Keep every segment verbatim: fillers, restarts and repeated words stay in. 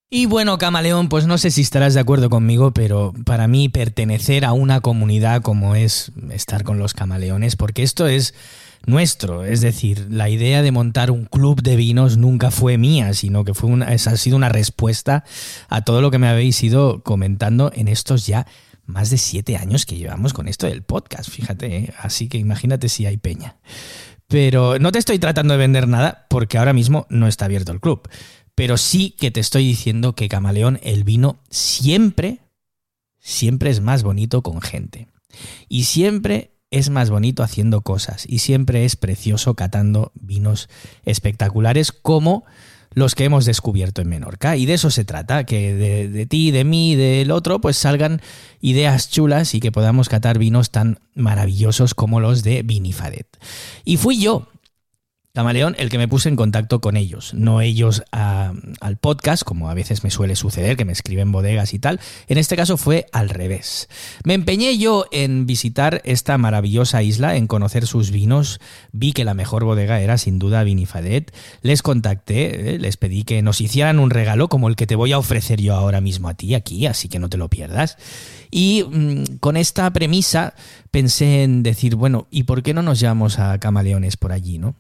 Y bueno, Camaleón, pues no sé si estarás de acuerdo conmigo, pero para mí pertenecer a una comunidad como es estar con los camaleones, porque esto es nuestro, es decir, la idea de montar un club de vinos nunca fue mía, sino que fue una, ha sido una respuesta a todo lo que me habéis ido comentando en estos ya más de siete años que llevamos con esto del podcast, fíjate, ¿eh? Así que imagínate si hay peña. Pero no te estoy tratando de vender nada porque ahora mismo no está abierto el club. Pero sí que te estoy diciendo que Camaleón, el vino, siempre, siempre es más bonito con gente. Y siempre es más bonito haciendo cosas. Y siempre es precioso catando vinos espectaculares como los que hemos descubierto en Menorca. Y de eso se trata, que de, de ti, de mí, del otro, pues salgan ideas chulas y que podamos catar vinos tan maravillosos como los de Vinifadet. Y fui yo, Camaleón, el que me puse en contacto con ellos, no ellos a, al podcast, como a veces me suele suceder, que me escriben bodegas y tal. En este caso fue al revés. Me empeñé yo en visitar esta maravillosa isla, en conocer sus vinos. Vi que la mejor bodega era sin duda Vinifadet. Les contacté, eh, les pedí que nos hicieran un regalo como el que te voy a ofrecer yo ahora mismo a ti aquí, así que no te lo pierdas. Y mmm, con esta premisa pensé en decir, bueno, ¿y por qué no nos llevamos a camaleones por allí, no?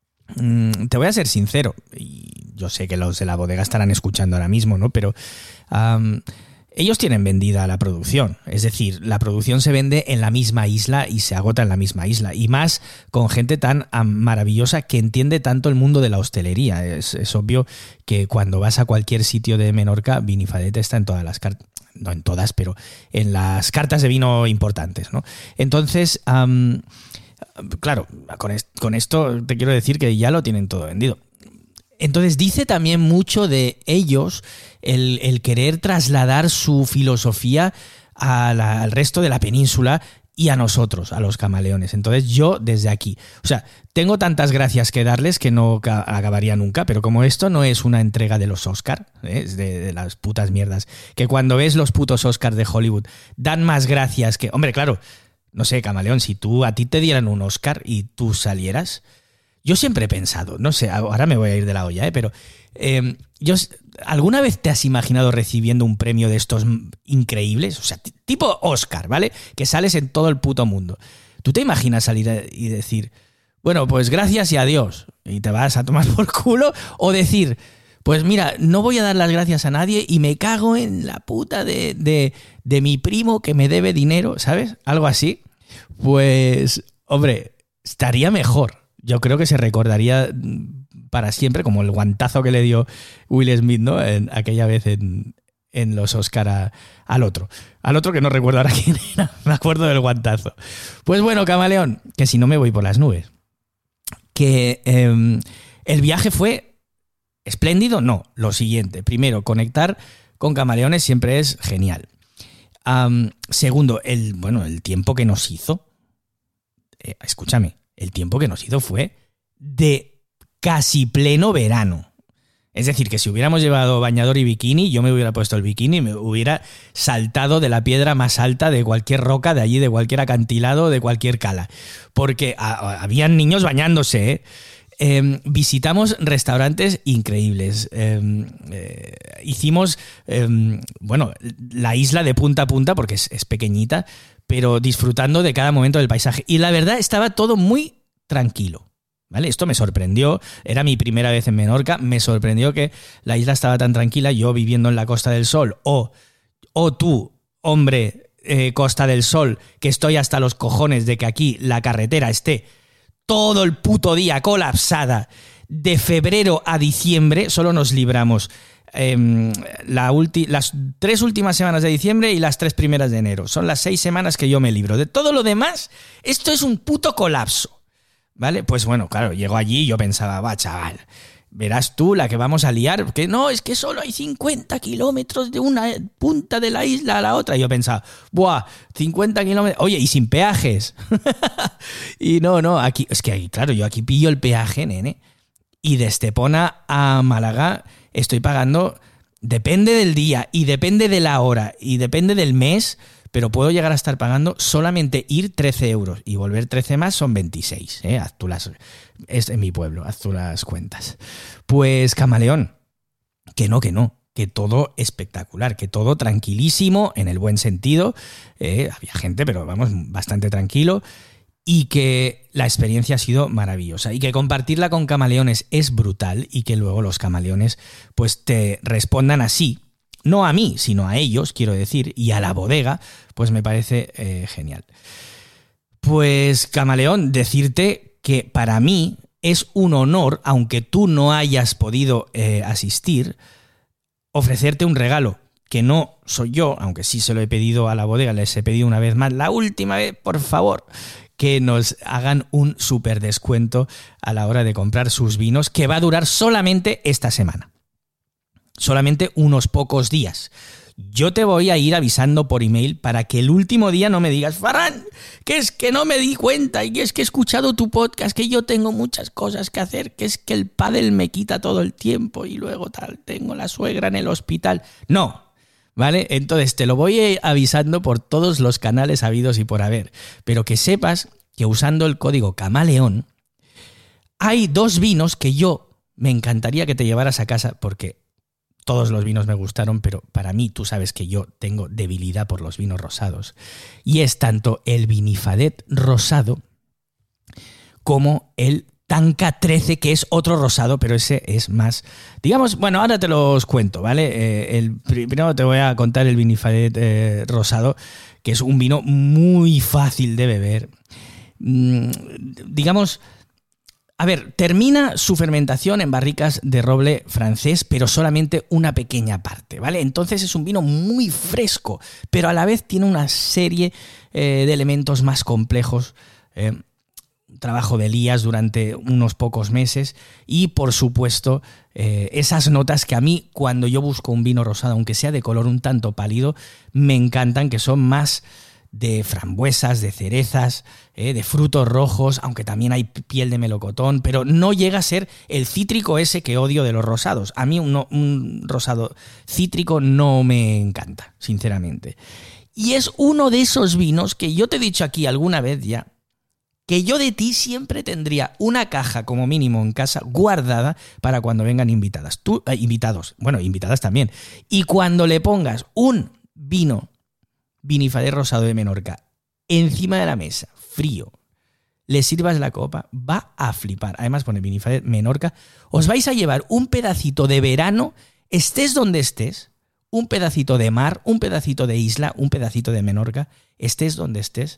Te voy a ser sincero, y yo sé que los de la bodega estarán escuchando ahora mismo, ¿no? Pero um, ellos tienen vendida la producción, es decir, la producción se vende en la misma isla y se agota en la misma isla, y más con gente tan um, maravillosa que entiende tanto el mundo de la hostelería. Es, es obvio que cuando vas a cualquier sitio de Menorca, Vinifadet está en todas las cartas, no en todas, pero en las cartas de vino importantes, ¿no? Entonces, um, claro, con, est- con esto te quiero decir que ya lo tienen todo vendido. Entonces dice también mucho de ellos el, el querer trasladar su filosofía a la, al resto de la península y a nosotros, a los camaleones. Entonces yo desde aquí, o sea, tengo tantas gracias que darles que no ca- acabaría nunca, pero como esto no es una entrega de los Oscar, ¿eh? Es de, de las putas mierdas, que cuando ves los putos Oscar de Hollywood dan más gracias que... Hombre, claro... No sé, Camaleón, si tú a ti te dieran un Oscar y tú salieras, yo siempre he pensado, no sé, ahora me voy a ir de la olla, ¿eh? pero eh, yo, ¿alguna vez te has imaginado recibiendo un premio de estos increíbles? O sea, t- tipo Oscar, ¿vale? Que sales en todo el puto mundo. ¿Tú te imaginas salir y decir, bueno, pues gracias y adiós, y te vas a tomar por culo? O decir... Pues mira, no voy a dar las gracias a nadie y me cago en la puta de, de, de mi primo que me debe dinero, ¿sabes? Algo así. Pues, hombre, estaría mejor. Yo creo que se recordaría para siempre como el guantazo que le dio Will Smith, ¿no? En, aquella vez en, en los Oscar a, al otro. Al otro que no recuerdo ahora quién era. Me acuerdo del guantazo. Pues bueno, Camaleón, que si no me voy por las nubes. Que eh, el viaje fue... ¿espléndido? No. Lo siguiente. Primero, conectar con camaleones siempre es genial. Um, segundo, el, bueno, el tiempo que nos hizo. Eh, escúchame, el tiempo que nos hizo fue de casi pleno verano. Es decir, que si hubiéramos llevado bañador y bikini, yo me hubiera puesto el bikini y me hubiera saltado de la piedra más alta de cualquier roca, de allí, de cualquier acantilado, de cualquier cala. Porque a, a, habían niños bañándose, ¿eh? Eh, visitamos restaurantes increíbles. Eh, eh, hicimos, eh, bueno, la isla de punta a punta, porque es, es pequeñita, pero disfrutando de cada momento del paisaje. Y la verdad, estaba todo muy tranquilo, ¿vale? Esto me sorprendió. Era mi primera vez en Menorca. Me sorprendió que la isla estaba tan tranquila. Yo viviendo en la Costa del Sol, o, o tú, hombre, eh, Costa del Sol, que estoy hasta los cojones de que aquí la carretera esté todo el puto día colapsada. De febrero a diciembre solo nos libramos eh, la ulti- las tres últimas semanas de diciembre y las tres primeras de enero. Son las seis semanas que yo me libro. De todo lo demás, esto es un puto colapso, ¿vale? Pues bueno, claro, llego allí y yo pensaba, va, chaval, verás tú la que vamos a liar, que no, es que solo hay cincuenta kilómetros de una punta de la isla a la otra. Y yo pensaba, buah, cincuenta kilómetros, oye, y sin peajes. Y no, no, aquí, es que claro, yo aquí pillo el peaje, nene, y de Estepona a Málaga estoy pagando, depende del día, y depende de la hora, y depende del mes, pero puedo llegar a estar pagando solamente ir trece euros, y volver trece más son veintiséis, ¿eh? Haz tú las... Es en mi pueblo, haz tú las cuentas. Pues Camaleón, que no, que no. que todo espectacular, que todo tranquilísimo, en el buen sentido. Eh, había gente, pero vamos, bastante tranquilo. Y que la experiencia ha sido maravillosa. Y que compartirla con camaleones es brutal. Y que luego los camaleones pues te respondan así. No a mí, sino a ellos, quiero decir. Y a la bodega, pues me parece eh, genial. Pues, camaleón, decirte que para mí es un honor, aunque tú no hayas podido eh, asistir, ofrecerte un regalo. Que no soy yo, aunque sí se lo he pedido a la bodega, les he pedido una vez más, la última vez, por favor, que nos hagan un súper descuento a la hora de comprar sus vinos, que va a durar solamente esta semana. Solamente unos pocos días. Yo te voy a ir avisando por email para que el último día no me digas, Ferran, que es que no me di cuenta y que es que he escuchado tu podcast, que yo tengo muchas cosas que hacer, que es que el pádel me quita todo el tiempo y luego tal, tengo la suegra en el hospital. No, ¿vale? Entonces te lo voy avisando por todos los canales habidos y por haber, pero que sepas que usando el código Camaleón hay dos vinos que yo me encantaría que te llevaras a casa porque todos los vinos me gustaron, pero para mí tú sabes que yo tengo debilidad por los vinos rosados. Y es tanto el Vinifadet rosado como el Tanca trece, que es otro rosado, pero ese es más, digamos, bueno, ahora te los cuento, ¿vale? Eh, el, primero te voy a contar el Vinifadet eh, rosado, que es un vino muy fácil de beber. Mm, digamos... A ver, termina su fermentación en barricas de roble francés, pero solamente una pequeña parte, ¿vale? Entonces es un vino muy fresco, pero a la vez tiene una serie eh, de elementos más complejos. Eh, trabajo de Elías durante unos pocos meses y, por supuesto, eh, esas notas que a mí, cuando yo busco un vino rosado, aunque sea de color un tanto pálido, me encantan, que son más de frambuesas, de cerezas, eh, de frutos rojos, aunque también hay piel de melocotón, pero no llega a ser el cítrico ese que odio de los rosados. A mí un, un rosado cítrico no me encanta, sinceramente. Y es uno de esos vinos que yo te he dicho aquí alguna vez ya, que yo de ti siempre tendría una caja como mínimo en casa guardada para cuando vengan invitadas. Tú, eh, invitados, bueno, invitadas también. Y cuando le pongas un vino Vinifadet rosado de Menorca encima de la mesa, frío, le sirvas la copa, va a flipar. Además pone Vinifadet Menorca. Os vais a llevar un pedacito de verano, estés donde estés, un pedacito de mar, un pedacito de isla, un pedacito de Menorca, estés donde estés,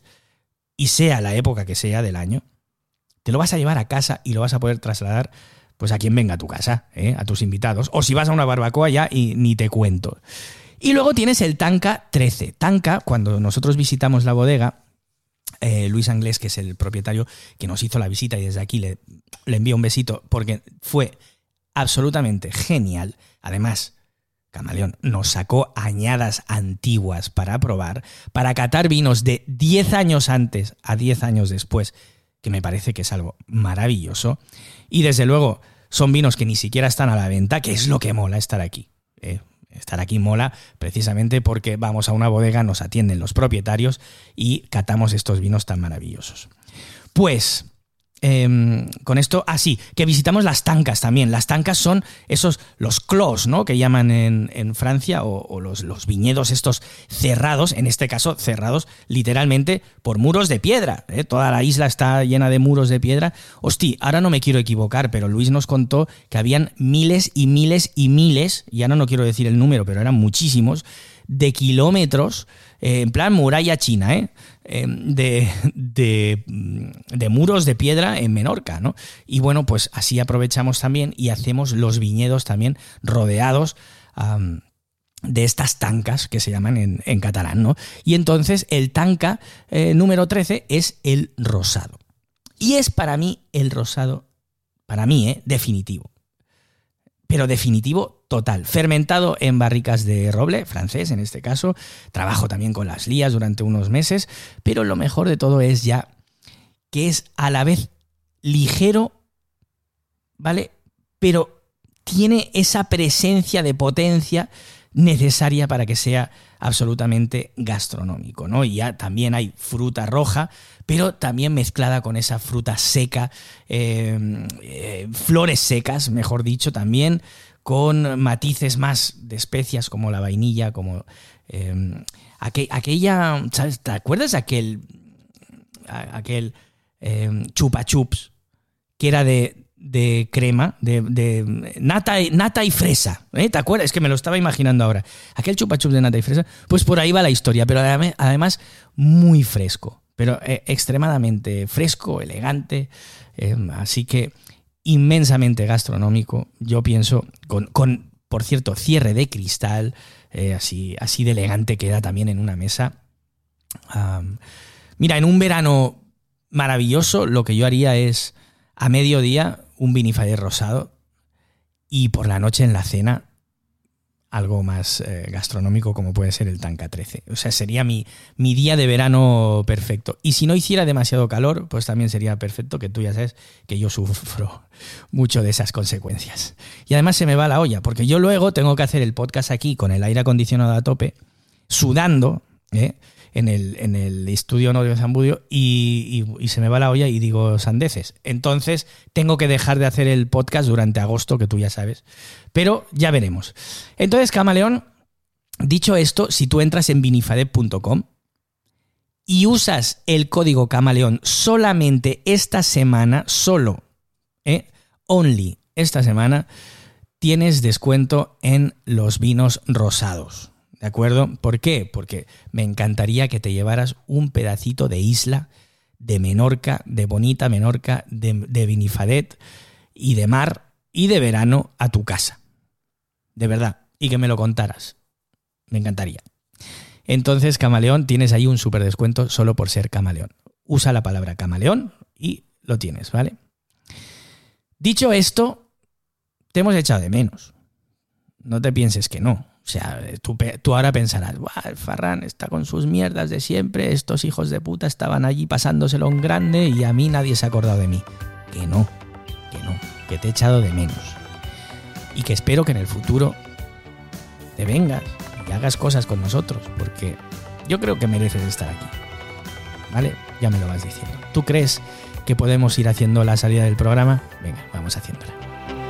y sea la época que sea del año, te lo vas a llevar a casa y lo vas a poder trasladar pues a quien venga a tu casa, ¿eh? A tus invitados. O si vas a una barbacoa ya y ni te cuento. Y luego tienes el Tanca trece. Tanca, cuando nosotros visitamos la bodega, eh, Luis Anglés, que es el propietario que nos hizo la visita, y desde aquí le, le envío un besito porque fue absolutamente genial. Además, Camaleón nos sacó añadas antiguas para probar, para catar vinos de diez años antes a diez años después, que me parece que es algo maravilloso. Y desde luego son vinos que ni siquiera están a la venta, que es lo que mola estar aquí, ¿eh? Estar aquí mola precisamente porque vamos a una bodega, nos atienden los propietarios y catamos estos vinos tan maravillosos. Pues eh, con esto, así, ah, que visitamos las tancas también. Las tancas son esos, los clos, ¿no? Que llaman en, en Francia, o, o los, los viñedos estos cerrados, en este caso cerrados literalmente por muros de piedra, ¿eh? Toda la isla está llena de muros de piedra. Hostia, ahora no me quiero equivocar, pero Luis nos contó que habían miles y miles y miles, y ahora no quiero decir el número, pero eran muchísimos, de kilómetros, eh, en plan muralla china, ¿eh? Eh, de, de, de muros de piedra en Menorca, ¿no? Y bueno, pues así aprovechamos también y hacemos los viñedos también rodeados um, de estas tancas que se llaman en, en catalán, ¿no? Y entonces el Tanca eh, número trece es el rosado. Y es para mí el rosado, para mí, ¿eh? Definitivo. Pero definitivo total. Fermentado en barricas de roble, francés en este caso. Trabajo también con las Lías durante unos meses. Pero lo mejor de todo es ya que es a la vez ligero, ¿vale? Pero tiene esa presencia de potencia necesaria para que sea absolutamente gastronómico, ¿no? Y ya también hay fruta roja, pero también mezclada con esa fruta seca, eh, eh, flores secas, mejor dicho, también con matices más de especias como la vainilla, como eh, aqu- aquella, ¿sabes? ¿Te acuerdas de aquel, aquel eh, chupa chups que era de de crema, de, de nata, nata y fresa, ¿eh? ¿Te acuerdas? Es que me lo estaba imaginando ahora. Aquel chupa chups de nata y fresa, pues por ahí va la historia, pero además muy fresco, pero eh, extremadamente fresco, elegante, eh, así que inmensamente gastronómico, yo pienso, con, con por cierto, cierre de cristal, eh, así, así de elegante queda también en una mesa. Um, mira, en un verano maravilloso, lo que yo haría es a mediodía un vinifadet rosado y por la noche en la cena algo más eh, gastronómico como puede ser el Tanca trece. O sea, sería mi, mi día de verano perfecto. Y si no hiciera demasiado calor, pues también sería perfecto, que tú ya sabes que yo sufro mucho de esas consecuencias. Y además se me va la olla, porque yo luego tengo que hacer el podcast aquí con el aire acondicionado a tope, sudando, ¿eh? En el, en el estudio Norio de Zambudio y, y, y se me va la olla y digo sandeces. Entonces tengo que dejar de hacer el podcast durante agosto, que tú ya sabes. Pero ya veremos. Entonces, Camaleón, dicho esto, si tú entras en vinifadet punto com y usas el código Camaleón solamente esta semana, solo, ¿eh? Only esta semana, tienes descuento en los vinos rosados. ¿De acuerdo? ¿Por qué? Porque me encantaría que te llevaras un pedacito de isla, de Menorca, de bonita Menorca, de, de vinifadet y de mar y de verano a tu casa. De verdad. Y que me lo contaras. Me encantaría. Entonces, Camaleón, tienes ahí un súper descuento solo por ser Camaleón. Usa la palabra Camaleón y lo tienes, ¿vale? Dicho esto, te hemos echado de menos. No te pienses que no. O sea, tú, tú ahora pensarás, ¡buah, el Farran está con sus mierdas de siempre, estos hijos de puta estaban allí pasándoselo en grande y a mí nadie se ha acordado de mí. Que no, que no, que te he echado de menos. Y que espero que en el futuro te vengas y hagas cosas con nosotros, porque yo creo que mereces estar aquí. ¿Vale? Ya me lo vas diciendo. ¿Tú crees que podemos ir haciendo la salida del programa? Venga, vamos haciéndola.